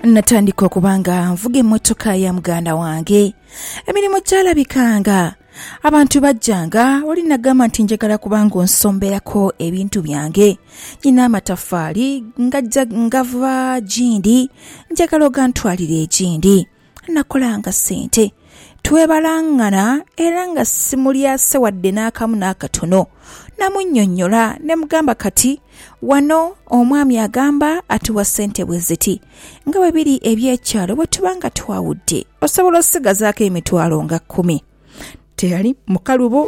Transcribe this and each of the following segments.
natandika okubanga nvuga emmotoka ya muganda wange. Emirimu gyalabikanga, abantu bajjanga oli nagamba nti njagala kubanga onsomberako ebintu byange. Nyina amataffaali ngava Gindi, njagala ogantwalira eGindi. Nakolanga ssente twebalaŋŋana era nga simulyase wadde n'akamu n'akatono. Namunnyonnyola ne mugamba kati wano omwami agamba atuwa ssente bwe ziti nga bwe biri ebyekyalo bwe tubanga twawudde osobola osigazaako emitwalo nga 10. Teyali mukalubo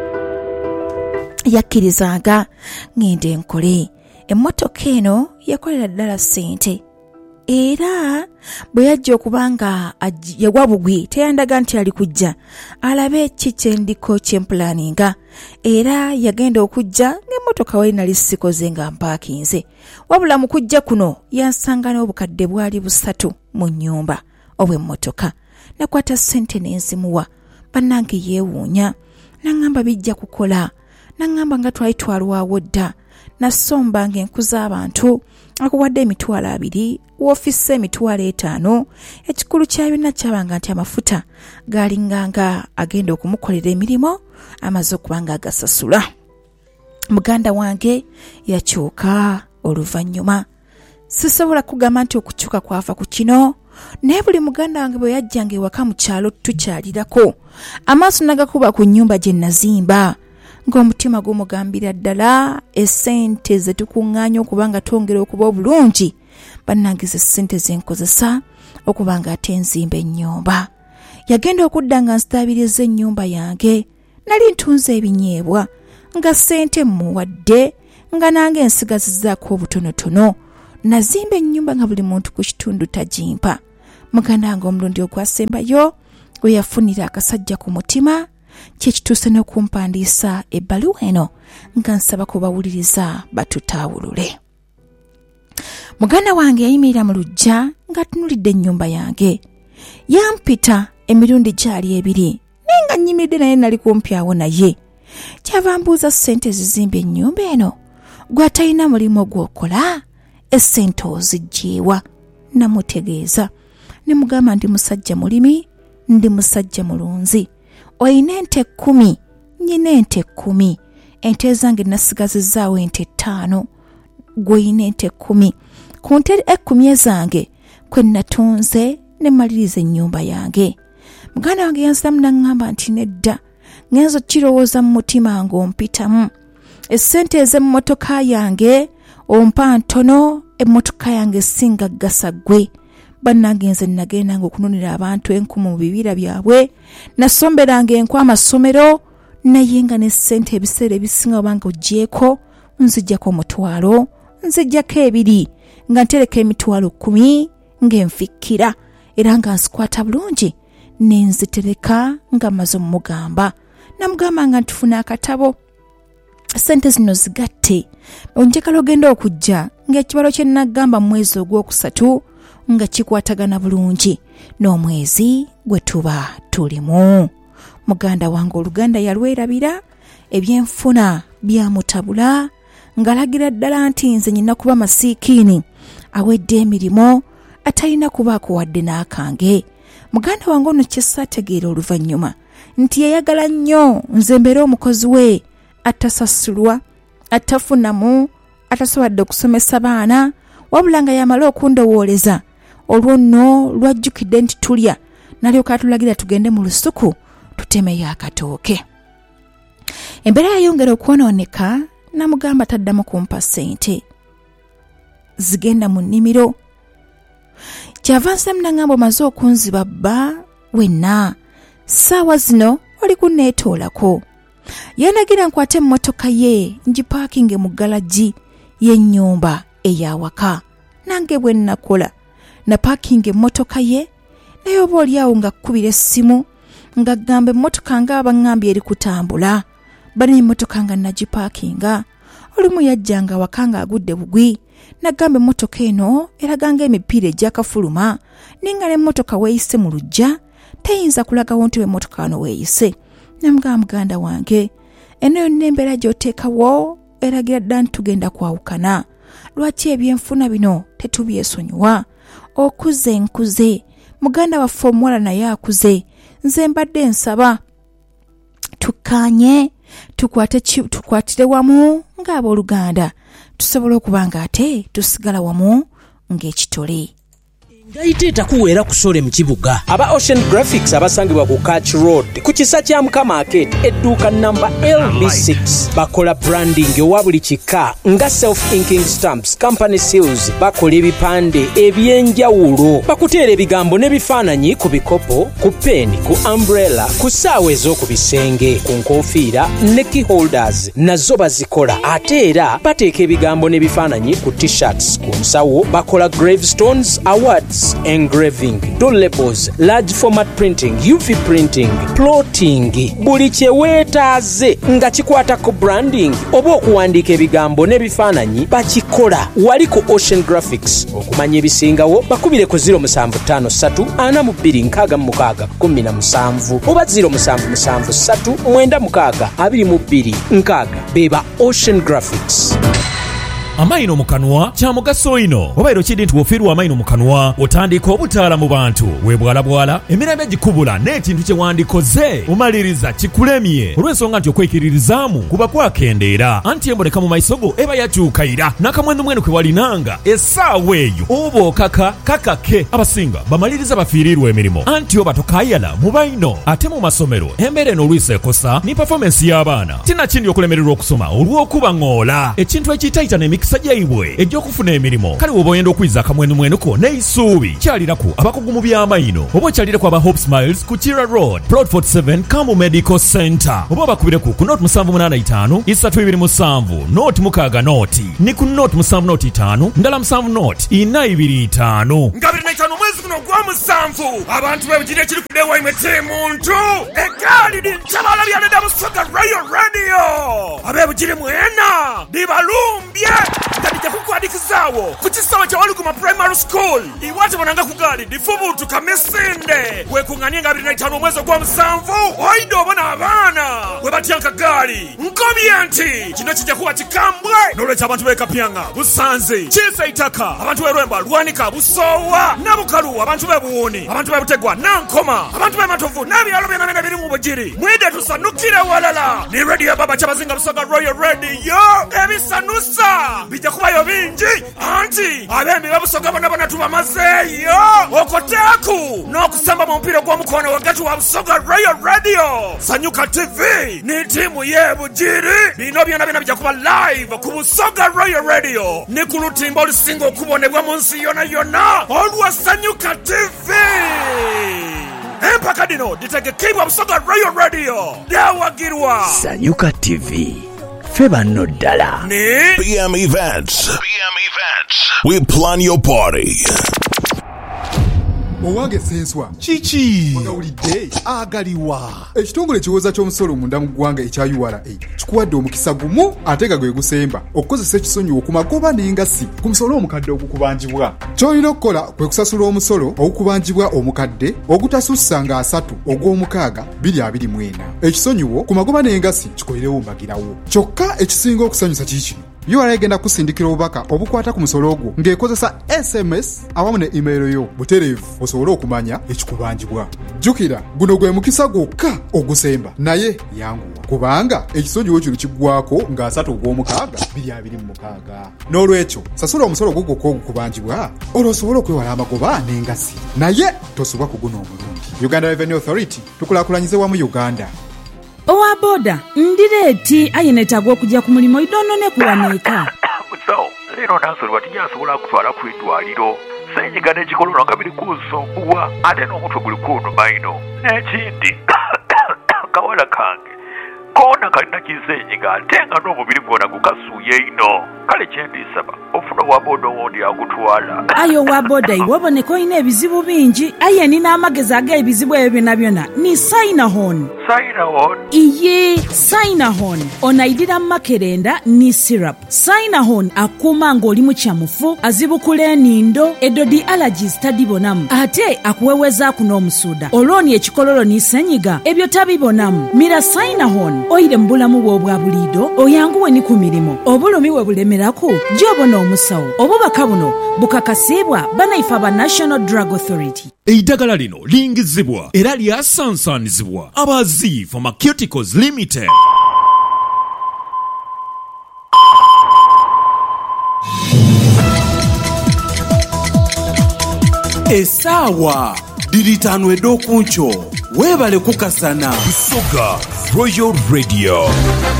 yakkirizanga ngende enkole. Emmotoka eno yakolera ddala ssente era bwe yajja okubanga yagwa bugwi teyandaga nti ali kujja alabe kikyendiko kyempulaninga era yagenda okujja ng'emmotoka wali nali sikoze nga mpaakinze wabula mu kujja kuno yansanga n'obukadde bwali 3 mu nnyumba obw'emmotoka. Nakwata ssente n'enzimuwa bannange yeewuunya naŋŋamba bijja kukola naŋŋamba nga twali twalwawo dda nasomba ng'enkuza abantu akuwadde emitwalo 2 w'ofiisa emitwalo 5. Ekikulu kya byonna kyabanga nti amafuta gaalinganga agenda okumukolera emirimu amaze okubanga agasasula. Muganda wange yakyuka oluvannyuma. Sisobola kugamba nti okukyuka kwava ku kino naye buli muganda wange bwe yajjanga ewaka mu kyalo tukyalirako amaaso nagakuba ku nnyumba gye nazimba ng'omutima gumugambira ddala essente ze tukuŋŋaanya okubanga twongera okuba obulungi bannange ze ssente zenkozesa okubanga ate nzimba ennyumba. Yagenda okudda nga nzitaabiriza ennyumba yange nali ntunze ebinyeebwa nga ssente mmuwadde nga nange ensigazizzaako obutonotono. Nazimba ennyumba nga buli muntu ku kitundu tagimpa. Muganda wange omulundi ogwasembayo we yafunira akasajja ku mutima kyekituuse n'okumpandiisa ebbaluwa eno nga nsaba kubawuliriza batutaawulule. Muganda wange yayimirira mu luggya ng'atunulidde ennyumba yange. Yampita emirundi gyali 2 naye nga nnyimiridde naye nali kumpi awo naye. Kyava mbuuza ssente zizimba ennyumba eno gwe atalina mulimu gw'okola essente ozigyeewa. Namutegeeza ne mugamba ndi musajja mulimi ndi musajja mulunzi. Oyina ente 10 nyina ente 10 ente zange nasigazizaawo ente 5 gweoyina ente 10 ku nte 10 zange kwe natunze ne maliriza ennyumba yange. Muganda wange yanziramu n'aŋŋamba nti nedda ngenzo kirowooza mu mutima ng'ompitamu essente ez'emmotoka yange ompa ntono emmotoka yange singa gasa gwe. Bannange nze nagendanga okununira abantu enku mu bibira byabwe nasomberanga enku amasomero naye nga n'essente ebiseera ebisinga obanga oggyeko nzijjako omutwalo nzijjako 2 nga ntereka emitwalo 10 ng'enfikkira era nga nzikwata bulungi nenzitereka nga maze omugamba. Namugamba nga ntufuna akatabo ssente zino zigatte onjagala ogenda okujja ng'ekibalo kye nagamba mu mwezi ogwokusatu nga kikwatagana bulungi n'omwezi gwe tuba tulimu. Muganda wange oluganda yalwerabira ebyenfuna byamutabula ng'alagira ddala nti nze nyina kuba masiikiini awedde emirimu atalina kubaako wadde n'akange. Muganda wange ono kyesaategeera oluvannyuma nti yayagala nnyo nze mbeere omukozi we atasasulwa atafunamu atasobadde okusomesa baana wabula nga yamala okundowooleza olwo nno lwajjukidde nti tulya nalyoka atulagira tugende mu lusuku tutemeyo akatooke. Embeera yayongera okwonooneka namugamba taddamu kumpa ssente zigenda mu nnimiro. Kyava nsamu n'aŋŋamba omaze okunziba bba wenna ssaawa zino oli kunneetoolako. Yanagira nkwate emmotoka ye ngipaakinge mu galagi y'ennyumba ey'awaka. Nange bwe nakola napaakinga emmotoka ye naye oba oliawo nga kkubira essimu nga gamba emmotoka nga abaŋŋambye eri kutambula bane emmotoka nga nagipaakinga. Olumu yajjanga awaka nga agudde bugwi nagamba emmotoka eno eraganga emipiira egyakafuluma nenga n'emmotoka weeyise mu luggya teyinza kulagawo nti emmotoka wano weeyise. Namugamba muganda wange eno yonna embeera gy'oteekawo eragira dda nti tugenda kwawukana. Lwaki ebyenfuna bino tetubyesonyiwa okuze nkuze, muganda waffe omuwala naye akuze, nze mbadde nsaba tukkaanye tukwatire wamu ng'abooluganda tusobole okuba nga ate tusigala wamu ng'ekitole. Ngaite takuwera kusole mu kibuga. Aba Ocean Graphics abasangibwa ku Catch Road ku kisa kya Mukama Market edduuka number LB6 bakola branding owa buli kika nga self-inking stamps, company seals, bakola ebipande ebyenjawulo, bakuteera ebigambo n'ebifaananyi ku bikopo, ku pen, ku umbrella, ku ssaawa ez'oku bisenge, ku nkofiira ne key holders nazo bazikola. Ate era bateeka ebigambo n'ebifaananyi ku t-shirts, ku nsawo bakola gravestones, awards, engraving, door labels, large format printing, UV printing, plotting, buli kyeweetaaze nga kikwata ku branding oba okuwandiika ebigambo n'ebifaananyi bakikola. Wali ku Ocean Graphics. Okumanya ebisingawo bakubire ku 0753461617 oba 07739622 beba Ocean Graphics. Amaino mukanwa kya mugaso ino obairo kidi nti wofiirwa amaino mukanwa otandika obutaala mu bantu webwalabwala emirembe gikubula n'ekintu kye wandikoze umaliriza kikulemye olw'ensonga nti okwekiririzaamu kuba kwakendeera anti emboneka mu maiso go eba yakyukaira n'akamwenu kwe walinanga essaawa eyo oba okaka kakake abasinga bamaliriza bafiirirwa emirimu anti oba tokayala mu baino ate mu masomero embeera eno olwisa ekosa ni performance y'abaana tinakindi okulemererwa okusoma olw'okuba ng'ola ekintu ekiyita n'emikisa jaibwe ejjokufuna emirimu kale woba oyenda okwiza akamwenumwenuko n'eisuubi kyaliraku abakugu mu by'amaino oba okyaliraku aba Hope Smiles ku Kira Road Plot 47 Kambu Medical Center oba bakubireku ku Note 785 327 Note mukaaga Note ni ku Note 795 ndala 7 Note 425 ngabiri naitano mwezi kuno gwa musanvu abantu bebugire ekiri kudewa imete muntu egali dintabala byaleda musoga Royal Radio abebugire mwena dibalumbye ndadija kukwadikizawo ku kisawa kya Waluguma Primary School iwate bonanga kugali difubutu kamesinde wekunganye nga 25 mwezi gwa musanvu oido bona abaana webatyanka gali nkobye nti kino kijja kuba kikambwe n'olwekyo abantu bekapyanga busanze kisa itaka abantu berwemba lwanika busowa nabukalu abantu bebuwuni abantu bebutegwa nankoma abantu bematovu n'ebyalo byonna biri mu bugiri mwide tusanukire walala ni radio ya baba kyabazinga busoga Royal Radio ebisanusa bijja kubayo bingi anti abembi babusoga bona tubamazeeyo okoteeku n'okusamba mu mpira gw'omukono wakati wa busoga Royal Radio Sanyuka TV ni tiimu y'ebugiri bino byonna bijja kuba live ku busoga Royal Radio ni ku lutimba olusinga okubonebwa mu nsi yonna olwa Sanyuka TV. Empaka dino ditegekebwa busoga Royal Radio dawagirwa Sanyuka TV feba no dala ne PM Events. We plan your party. Owange senswa Chichi Magawulidde agaliwa ekitongole kiwoza ky'omusolo munda mu ggwanga ekya URA kikuwadde omukisa gumu ate nga gwe gusemba okukozesa ekisonyiwo ku magoba n'engasi ku musolo omukadde ogukubanjibwa ky'olina okukola kwe kusasula omusolo ogukubanjibwa omukadde ogutasussa nga 3 ogw'omukaaga 2024 ekisonyiwo ku magoba n'engasi kikolerewo mbagirawo kyokka ekisinga okusanyusa kiki URA egenda kusindikira obubaka obukwata ku musolo ogwo ng'ekozesa SMS awamu ne email yo butereevu osobole okumanya ekikubanjibwa. Jjukira guno gwe mukisa gwokka ogusemba naye yanguwa kubanga ekisonyiwo kino kiggwako nga 3 ogw'omukaaga 2026 n'olwekyo sasula omusolo gwo gwokka ogukubanjibwa olwo osobole okwewala amagoba n'engasi naye tosubwa ku guno omulundi. Uganda Revenue Authority tukulaakulanyize wamu Uganda. Owa boda ndireeti ayinetagwa okujja ku mulimu idonone kuwaneeka musawo leero nansolwa tinyasobola kutwala ku eddwaliro senyiga n'ekikololo nga biri kunsonguwa ate n'omutwe guli kunnuma ino n'ekindi kawala kange koona kalina kisenyiga ate nga n'omubiri gwonna gukasuuye ino kale kyendisaba ofuna owa boda owondi agutwala ayo owa boda iwe oboneka olina ebizibu bingi aye nina amagezi ag'ebizibu ebyo byonna ni Sinahon. Iye Sinahon onaidira makerenda ni syrup. Sinahon akuuma ng'oli mu kyamufu azibukula enindo edodi allergies tadibonamu ate akuweweza ku n'omusuuda olwoni ekikololo ni senyiga ebyo tabibonamu mira Sinahon oyire mu bulamu bwo obwa buliido oyanguwe ni ku mirimu obulumi we bulemerako gy'obona omusawo obubaka buno bukakasibwa banaife aba National Drug Authority. Eddagala lino lingizibwa era lyasansanizibwa abazi Pharmaceuticals Limited. Esaawa diritano edokuncho webale kukasana Soga Royal Radio.